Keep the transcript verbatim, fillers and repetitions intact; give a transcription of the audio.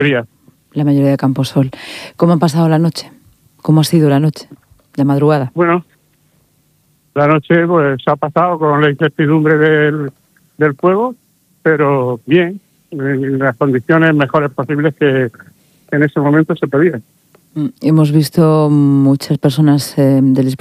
frías. La mayoría de Camposol. ¿Cómo han pasado la noche? ¿Cómo ha sido la noche? ¿De madrugada? Bueno, la noche pues ha pasado con la incertidumbre del, del fuego, pero bien, en las condiciones mejores posibles que en ese momento se pedían. Hemos visto muchas personas eh, del